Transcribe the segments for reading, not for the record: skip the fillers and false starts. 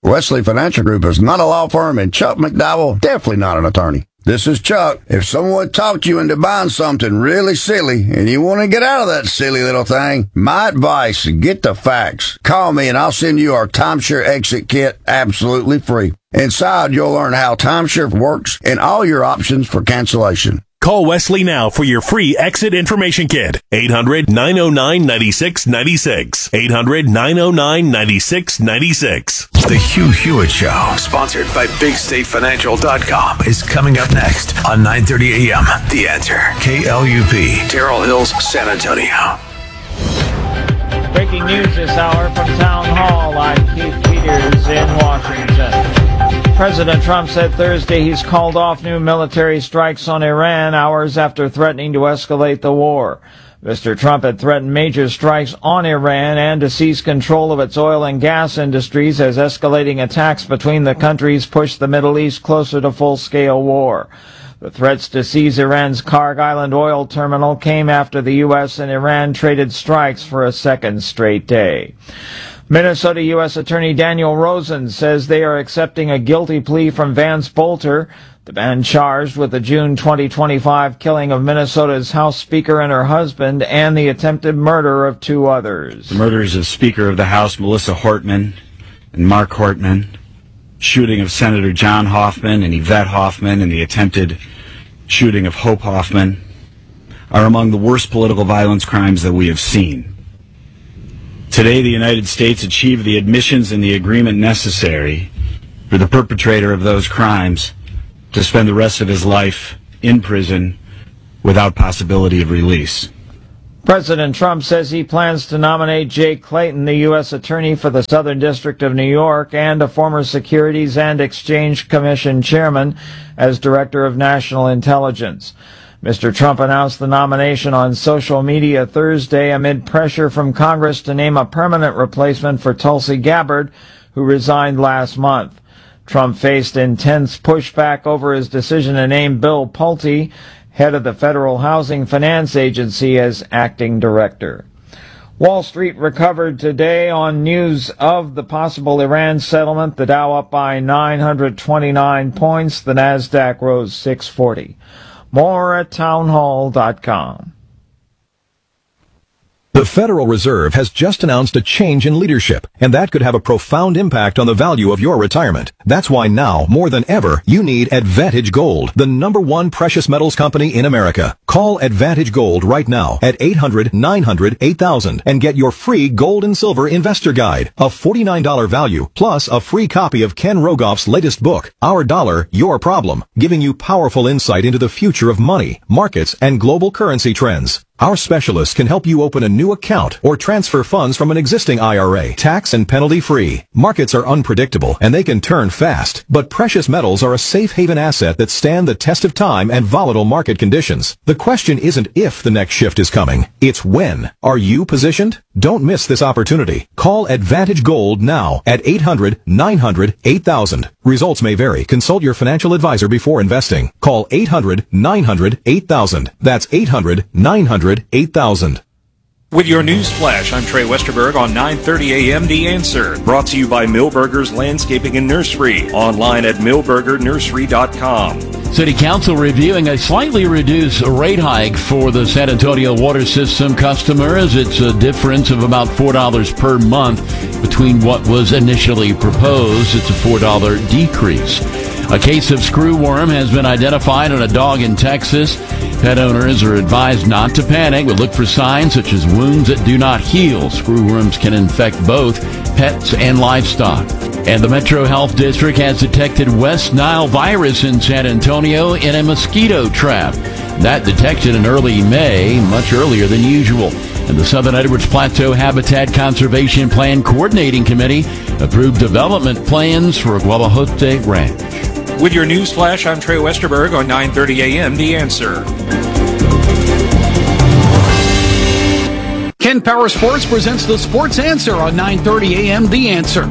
Wesley Financial Group is not a law firm, and Chuck McDowell definitely not an attorney. This is Chuck. If someone talked you into buying something really silly and you want to get out of that silly little thing, my advice, get the facts. Call me and I'll send you our timeshare exit kit absolutely free. Inside, you'll learn how timeshare works and all your options for cancellation. Call Wesley now for your free exit information kit. 800-909-9696. 800-909-9696. The Hugh Hewitt Show, sponsored by BigStateFinancial.com, is coming up next on 9:30 a.m. The Answer. KLUP, Terrell Hills, San Antonio. Breaking news this hour from Town Hall. I'm Keith Peters in Washington. President Trump said Thursday he's called off new military strikes on Iran hours after threatening to escalate the war. Mr. Trump had threatened major strikes on Iran and to seize control of its oil and gas industries as escalating attacks between the countries pushed the Middle East closer to full-scale war. The threats to seize Iran's Karg Island oil terminal came after the U.S. and Iran traded strikes for a second straight day. Minnesota U.S. Attorney Daniel Rosen says they are accepting a guilty plea from Vance Bolter, the man charged with the June 2025 killing of Minnesota's House Speaker and her husband and the attempted murder of two others. The murders of Speaker of the House Melissa Hortman and Mark Hortman, shooting of Senator John Hoffman and Yvette Hoffman, and the attempted shooting of Hope Hoffman are among the worst political violence crimes that we have seen. Today, the United States achieved the admissions and the agreement necessary for the perpetrator of those crimes to spend the rest of his life in prison without possibility of release. President Trump says he plans to nominate Jay Clayton, the U.S. Attorney for the Southern District of New York and a former Securities and Exchange Commission chairman, as Director of National Intelligence. Mr. Trump announced the nomination on social media Thursday amid pressure from Congress to name a permanent replacement for Tulsi Gabbard, who resigned last month. Trump faced intense pushback over his decision to name Bill Pulte, head of the Federal Housing Finance Agency, as acting director. Wall Street recovered today on news of the possible Iran settlement. The Dow up by 929 points. The Nasdaq rose 640. More at townhall.com. The Federal Reserve has just announced a change in leadership, and that could have a profound impact on the value of your retirement. That's why now, more than ever, you need Advantage Gold, the #1 precious metals company in America. Call Advantage Gold right now at 800-900-8000 and get your free gold and silver investor guide, a $49 value, plus a free copy of Ken Rogoff's latest book, Our Dollar, Your Problem, giving you powerful insight into the future of money, markets, and global currency trends. Our specialists can help you open a new account or transfer funds from an existing IRA, tax and penalty free. Markets are unpredictable and they can turn fast, but precious metals are a safe haven asset that stand the test of time and volatile market conditions. The question isn't if the next shift is coming, it's when. Are you positioned? Don't miss this opportunity. Call Advantage Gold now at 800-900-8000. Results may vary. Consult your financial advisor before investing. Call 800-900-8000. That's 800-900-8000. With your news flash, I'm Trey Westerberg on 9:30 a.m. The Answer. Brought to you by Milberger's Landscaping and Nursery. Online at milbergernursery.com. City Council reviewing a slightly reduced rate hike for the San Antonio water system customers. It's a difference of about $4 per month between what was initially proposed. It's a $4 decrease. A case of screwworm has been identified on a dog in Texas. Pet owners are advised not to panic, but look for signs such as wounds that do not heal. Screwworms can infect both pets and livestock. And the Metro Health District has detected West Nile virus in San Antonio in a mosquito trap. That detection in early May, much earlier than usual. And the Southern Edwards Plateau Habitat Conservation Plan Coordinating Committee approved development plans for Guadajote Ranch. With your news flash, I'm Trey Westerberg on 9:30 a.m. The Answer. Ken Power Sports presents the Sports Answer on 9:30 a.m. The Answer.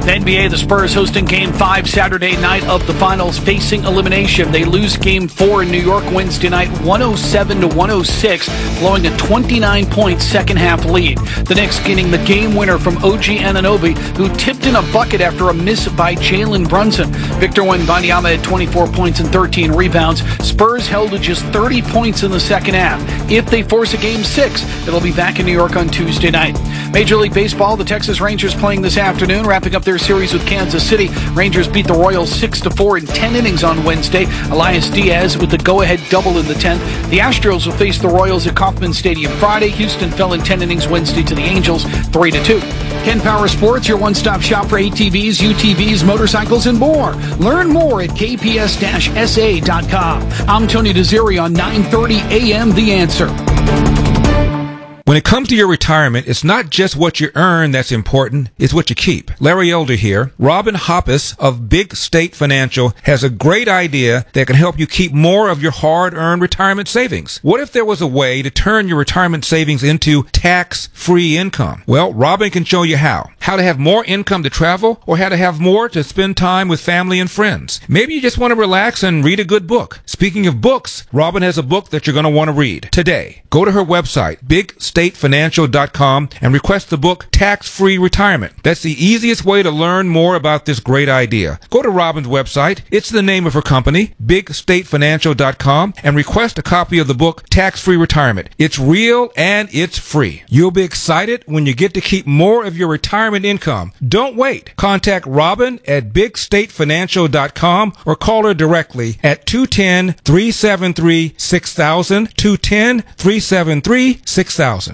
The NBA, the Spurs hosting Game 5 Saturday night of the finals, facing elimination. They lose Game 4 in New York Wednesday night, 107-106, blowing a 29-point second-half lead. The Knicks getting the game winner from OG Anunoby, who tipped in a bucket after a miss by Jalen Brunson. Victor Wembanyama had 24 points and 13 rebounds. Spurs held to just 30 points in the second half. If they force a Game 6, it'll be back in New York on Tuesday night. Major League Baseball, the Texas Rangers playing this afternoon, wrapping up their series with Kansas City. Rangers beat the Royals 6-4 in 10 innings on Wednesday. Elias Diaz with the go-ahead double in the 10th. The Astros will face the Royals at Kauffman Stadium Friday. Houston fell in 10 innings Wednesday to the Angels 3-2. Ken Power Sports, your one-stop shop for ATVs, UTVs, motorcycles, and more. Learn more at kps-sa.com. I'm Tony DeZeri on 930 AM The Answer. When it comes to your retirement, it's not just what you earn that's important, it's what you keep. Larry Elder here. Robin Hoppus of Big State Financial has a great idea that can help you keep more of your hard-earned retirement savings. What if there was a way to turn your retirement savings into tax-free income? Well, Robin can show you how. How to have more income to travel, or how to have more to spend time with family and friends. Maybe you just want to relax and read a good book. Speaking of books, Robin has a book that you're going to want to read today. Go to her website, BigStateFinancial.com, and request the book Tax-Free Retirement. That's the easiest way to learn more about this great idea. Go to Robin's website. It's the name of her company, BigStateFinancial.com, and request a copy of the book Tax-Free Retirement. It's real and it's free. You'll be excited when you get to keep more of your retirement income. Don't wait. Contact Robin at BigStateFinancial.com or call her directly at 210-373-6000, 210-373-6000.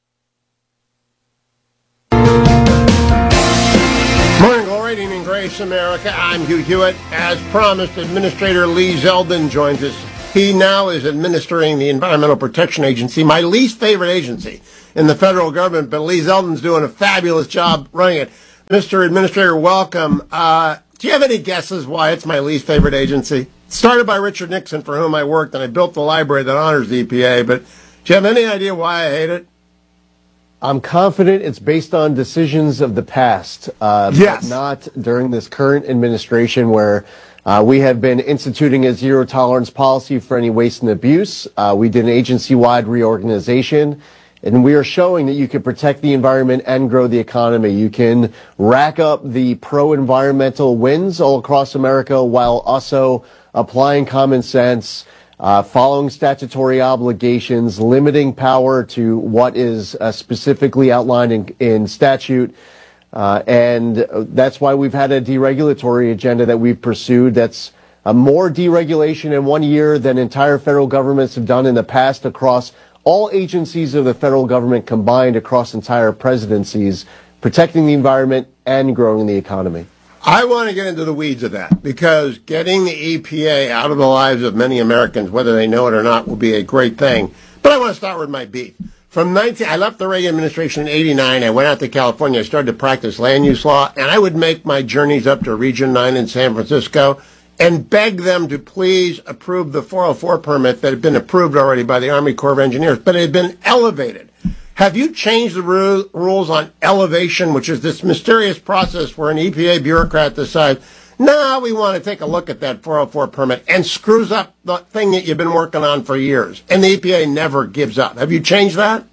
Morning Glory, evening Grace America. I'm Hugh Hewitt. As promised, Administrator Lee Zeldin joins us. He now is administering the Environmental Protection Agency, my least favorite agency in the federal government, but Lee Zeldin's doing a fabulous job running it. Mr. Administrator, welcome. Do you have any guesses why it's my least favorite agency? Started by Richard Nixon, for whom I worked, and I built the library that honors the EPA, but do you have any idea why I hate it? I'm confident it's based on decisions of the past, yes, but not during this current administration where we have been instituting a zero-tolerance policy for any waste and abuse. We did an agency-wide reorganization, and we are showing that you can protect the environment and grow the economy. You can rack up the pro-environmental wins all across America while also applying common sense, following statutory obligations, limiting power to what is specifically outlined in statute. And that's why we've had a deregulatory agenda that we've pursued. That's more deregulation in 1 year than entire federal governments have done in the past across all agencies of the federal government combined across entire presidencies, protecting the environment and growing the economy. I want to get into the weeds of that because getting the EPA out of the lives of many Americans, whether they know it or not, will be a great thing. But I want to start with my beef. I left the Reagan administration in 89. I went out to California. I started to practice land use law, and I would make my journeys up to Region 9 in San Francisco and beg them to please approve the 404 permit that had been approved already by the Army Corps of Engineers, but it had been elevated. Have you changed the rules on elevation, which is this mysterious process where an EPA bureaucrat decides, no, we want to take a look at that 404 permit and screws up the thing that you've been working on for years, and the EPA never gives up? Have you changed that?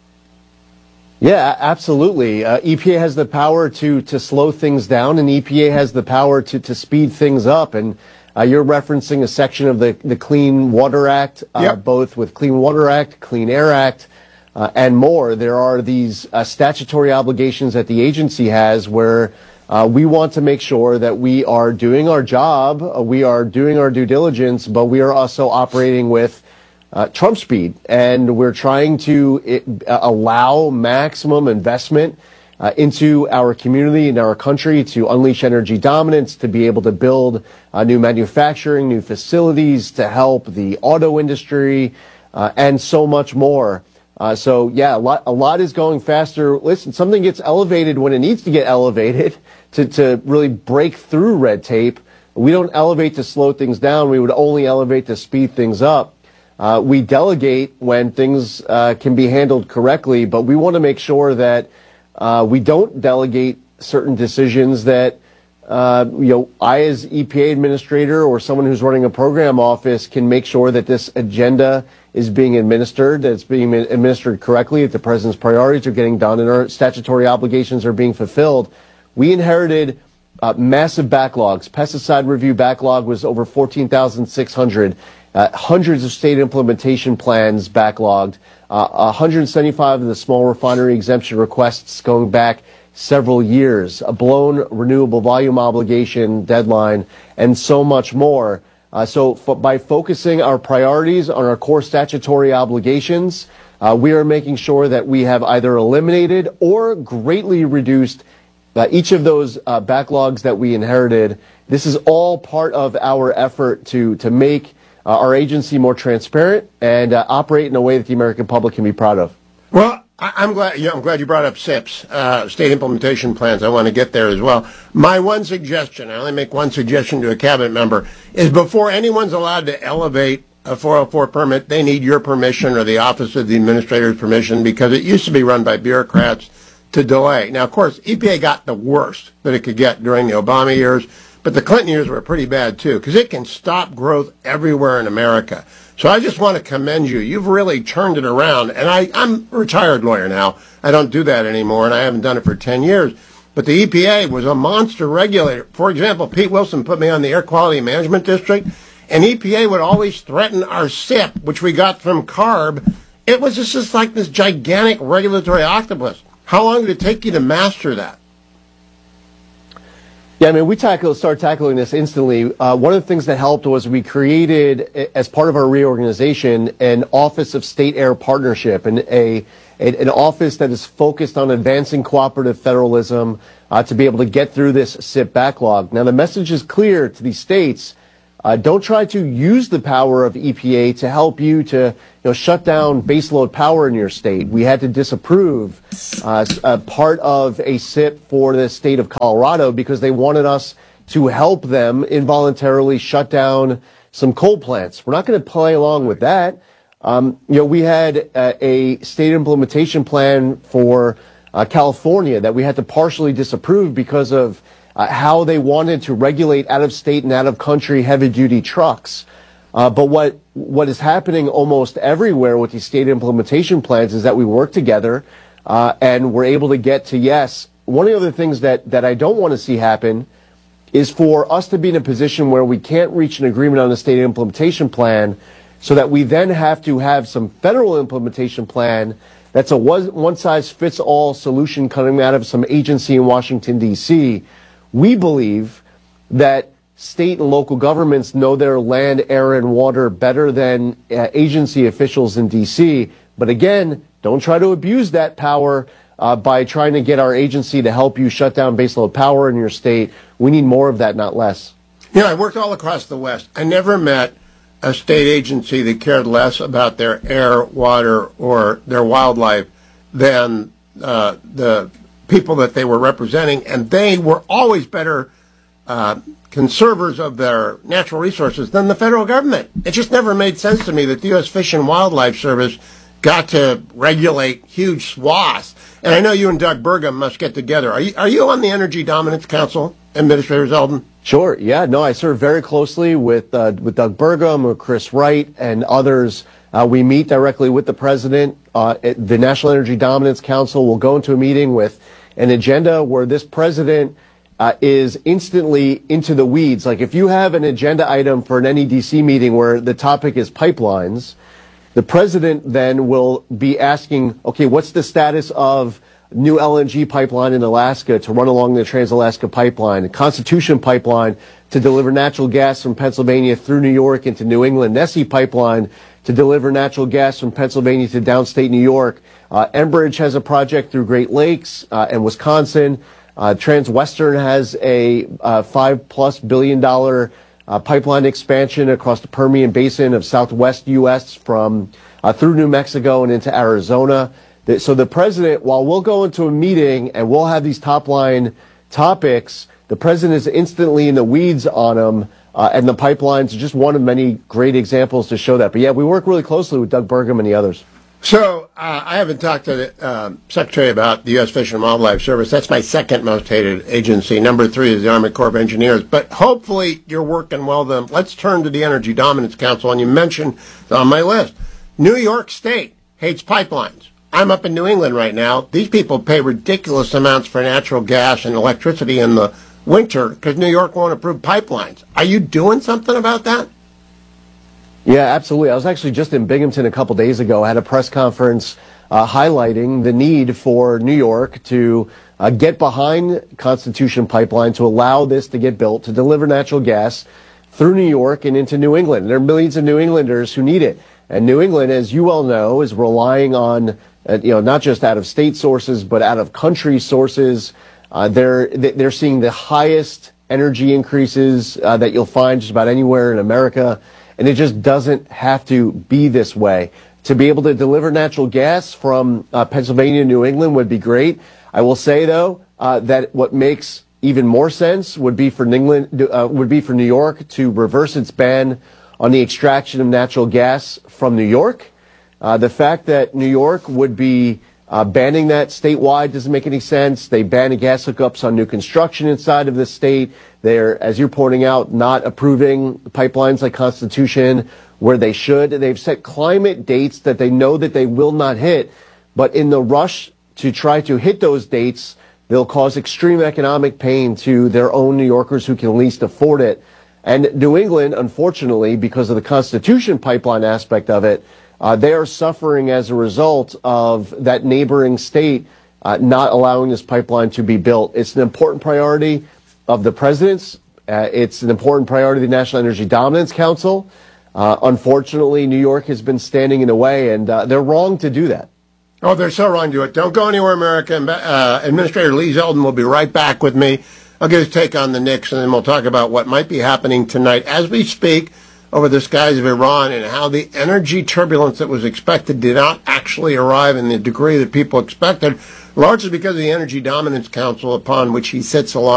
Yeah, absolutely. EPA has the power to slow things down, and EPA has the power to speed things up. And you're referencing a section of the Clean Water Act, Yep. Both with Clean Water Act, Clean Air Act, and more. There are these statutory obligations that the agency has where we want to make sure that we are doing our job, we are doing our due diligence, but we are also operating with Trump speed, and we're trying to allow maximum investment into our community and our country to unleash energy dominance, to be able to build new manufacturing, new facilities, to help the auto industry, and so much more. So yeah, a lot is going faster. Listen, something gets elevated when it needs to get elevated to really break through red tape. We don't elevate to slow things down. We would only elevate to speed things up. We delegate when things can be handled correctly, but we want to make sure that we don't delegate certain decisions that I, as EPA administrator or someone who's running a program office, can make sure that this agenda is being administered, that it's being administered correctly, that the president's priorities are getting done, and our statutory obligations are being fulfilled. We inherited massive backlogs. Pesticide review backlog was over 14,600. Hundreds of state implementation plans backlogged. 175 of the small refinery exemption requests going back several years, a blown renewable volume obligation deadline, and so much more. By focusing our priorities on our core statutory obligations, we are making sure that we have either eliminated or greatly reduced each of those backlogs that we inherited. This is all part of our effort to make our agency more transparent and operate in a way that the American public can be proud of. Well, I'm glad you brought up SIPs, state implementation plans. I want to get there as well. My one suggestion, I only make one suggestion to a cabinet member, is before anyone's allowed to elevate a 404 permit, they need your permission or the Office of the Administrator's permission, because it used to be run by bureaucrats to delay. Now, of course, EPA got the worst that it could get during the Obama years, but the Clinton years were pretty bad too, because it can stop growth everywhere in America. So I just want to commend you. You've really turned it around. And I'm a retired lawyer now. I don't do that anymore, and I haven't done it for 10 years. But the EPA was a monster regulator. For example, Pete Wilson put me on the Air Quality Management District, and EPA would always threaten our SIP, which we got from CARB. It was just like this gigantic regulatory octopus. How long did it take you to master that? Yeah, I mean, we started tackling this instantly. One of the things that helped was we created, as part of our reorganization, an Office of State Air Partnership, and an office that is focused on advancing cooperative federalism to be able to get through this SIP backlog. Now, the message is clear to these states. Don't try to use the power of EPA to help you to shut down baseload power in your state. We had to disapprove part of a SIP for the state of Colorado because they wanted us to help them involuntarily shut down some coal plants. We're not going to play along with that. We had a state implementation plan for California that we had to partially disapprove because of how they wanted to regulate out-of-state and out-of-country heavy-duty trucks. But what is happening almost everywhere with these state implementation plans is that we work together and we're able to get to yes. One of the other things that I don't want to see happen is for us to be in a position where we can't reach an agreement on a state implementation plan so that we then have to have some federal implementation plan that's a one-size-fits-all solution coming out of some agency in Washington, D.C. We believe that state and local governments know their land, air, and water better than agency officials in D.C. But again, don't try to abuse that power by trying to get our agency to help you shut down baseload power in your state. We need more of that, not less. I worked all across the West. I never met a state agency that cared less about their air, water, or their wildlife than the people that they were representing, and they were always better conservers of their natural resources than the federal government. It just never made sense to me that the U.S. Fish and Wildlife Service got to regulate huge swaths. And I know you and Doug Burgum must get together. Are you on the Energy Dominance Council, Administrator Zeldin? Sure. Yeah. No, I serve very closely with Doug Burgum or Chris Wright and others. We meet directly with the president. The National Energy Dominance Council will go into a meeting with an agenda where this president is instantly into the weeds. Like if you have an agenda item for an NEDC meeting where the topic is pipelines, the president then will be asking, okay, what's the status of new LNG pipeline in Alaska to run along the Trans-Alaska Pipeline, a Constitution Pipeline to deliver natural gas from Pennsylvania through New York into New England, Nessie Pipeline to deliver natural gas from Pennsylvania to downstate New York. Enbridge has a project through Great Lakes and Wisconsin. Transwestern has a $5+ billion pipeline expansion across the Permian Basin of Southwest U.S. from through New Mexico and into Arizona. So the president, while we'll go into a meeting and we'll have these top line topics, the president is instantly in the weeds on them. And the pipelines are just one of many great examples to show that. But yeah, we work really closely with Doug Burgum and the others. So I haven't talked to the Secretary about the U.S. Fish and Wildlife Service. That's my second most hated agency. Number 3 is the Army Corps of Engineers. But hopefully you're working well then. Let's turn to the Energy Dominance Council. And you mentioned on my list, New York State hates pipelines. I'm up in New England right now. These people pay ridiculous amounts for natural gas and electricity in the winter because New York won't approve pipelines. Are you doing something about that? Yeah, absolutely. I was actually just in Binghamton a couple days ago. I had a press conference highlighting the need for New York to get behind Constitution Pipeline to allow this to get built, to deliver natural gas through New York and into New England. There are millions of New Englanders who need it. And New England, as you well know, is relying on, not just out of state sources, but out of country sources. They're seeing the highest energy increases that you'll find just about anywhere in America. And it just doesn't have to be this way. To be able to deliver natural gas from Pennsylvania to New England would be great. I will say, though, that what makes even more sense would be for New York to reverse its ban on the extraction of natural gas from New York. The fact that New York would be banning that statewide doesn't make any sense. They ban gas hookups on new construction inside of the state. They're, as you're pointing out, not approving pipelines like Constitution where they should. They've set climate dates that they know that they will not hit. But in the rush to try to hit those dates, they'll cause extreme economic pain to their own New Yorkers who can least afford it. And New England, unfortunately, because of the Constitution pipeline aspect of it, they are suffering as a result of that neighboring state not allowing this pipeline to be built. It's an important priority of the president's. It's an important priority of the National Energy Dominance Council. Unfortunately, New York has been standing in the way, and they're wrong to do that. Oh, they're so wrong to do it. Don't go anywhere, America. Administrator Lee Zeldin will be right back with me. I'll get his take on the Knicks, and then we'll talk about what might be happening tonight as we speak over the skies of Iran and how the energy turbulence that was expected did not actually arrive in the degree that people expected, largely because of the Energy Dominance Council upon which he sits along